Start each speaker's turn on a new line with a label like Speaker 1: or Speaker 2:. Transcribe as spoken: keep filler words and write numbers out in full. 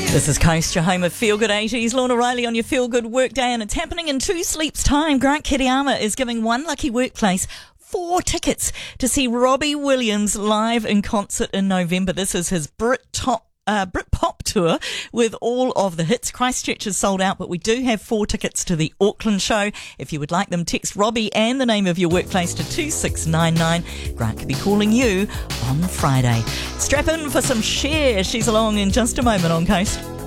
Speaker 1: This is Coast, your home of Feel Good eighties. Lorna Riley on your Feel Good workday, and it's happening in two sleeps' time. Grant Kiriyama is giving one lucky workplace four tickets to see Robbie Williams live in concert in November. This is his Brit Top Uh, Britpop tour with all of the hits. Christchurch is sold out, but we do have four tickets to the Auckland show. If you would like them, text Robbie and the name of your workplace to two six nine nine. Grant could be calling you on Friday. Strap in for some Cher. She's along in just a moment on Coast.